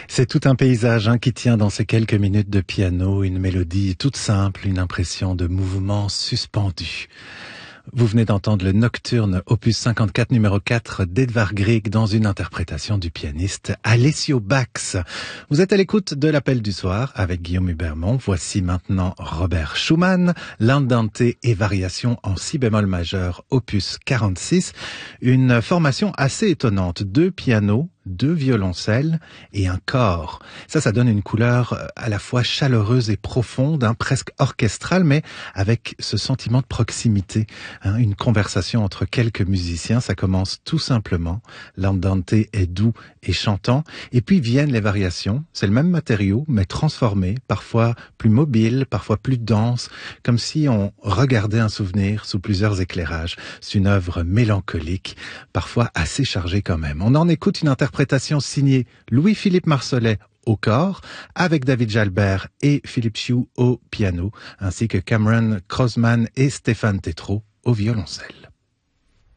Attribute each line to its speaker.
Speaker 1: C'est tout un paysage qui tient dans ces quelques minutes de piano, une mélodie toute simple, une impression de mouvement suspendu. Vous venez d'entendre le Nocturne opus 54 numéro 4 d'Edvard Grieg dans une interprétation du pianiste Alessio Bax. Vous êtes à l'écoute de l'Appel du soir avec Guillaume Hubermont. Voici maintenant Robert Schumann, l'Andante et variation en si bémol majeur opus 46. Une formation assez étonnante, 2 pianos, 2 violoncelles et un cor. Ça donne une couleur à la fois chaleureuse et profonde, presque orchestrale, mais avec ce sentiment de proximité. Une conversation entre quelques musiciens, ça commence tout simplement. L'Andante est doux et chantant, et puis viennent les variations. C'est le même matériau, mais transformé, parfois plus mobile, parfois plus dense, comme si on regardait un souvenir sous plusieurs éclairages. C'est une œuvre mélancolique, parfois assez chargée quand même. On en écoute une interprétation signée Louis-Philippe Marsollet au cor, avec David Jalbert et Philippe Chiou au piano, ainsi que Cameron Crossman et Stéphane Tétrault au violoncelle.